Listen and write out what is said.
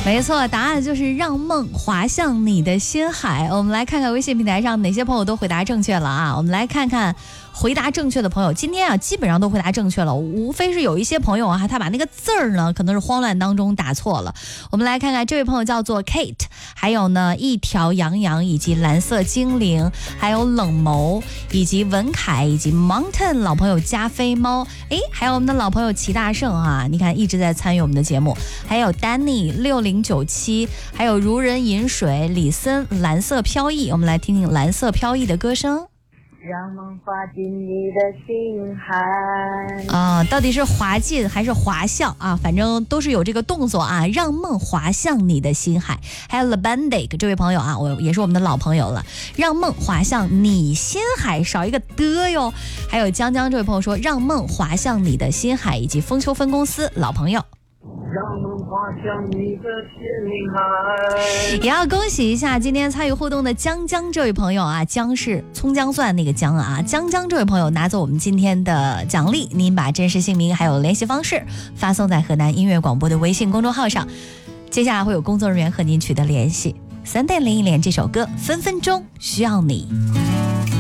没错，答案就是让梦滑向你的心海。我们来看看微信平台上哪些朋友都回答正确了啊！我们来看看回答正确的朋友，今天啊基本上都回答正确了，无非是有一些朋友啊，他把那个字儿呢可能是慌乱当中打错了。我们来看看这位朋友叫做 Kate， 还有呢一条洋洋，以及蓝色精灵，还有冷眸，以及文凯，以及 Mountain 老朋友加菲猫，还有我们的老朋友齐大圣啊，你看一直在参与我们的节目，还有 Danny6097， 还有如人饮水，李森蓝色飘逸，我们来听听蓝色飘逸的歌声。 让梦滑进你的心海到底是滑进还是滑向啊？反正都是有这个动作啊，让梦滑向你的心海。还有 Labandic 这位朋友啊，也是我们的老朋友了，让梦滑向你心海，少一个的哟。还有江江这位朋友说，让梦滑向你的心海，以及丰丘分公司老朋友。 让梦滑向你的心海。 也要恭喜一下今天参与互动的江江这位朋友啊，江是葱姜蒜那个姜啊，江江这位朋友拿走我们今天的奖励，您把真实姓名还有联系方式发送在河南音乐广播的微信公众号上，接下来会有工作人员和您取得联系。3.01连这首歌分分钟需要你。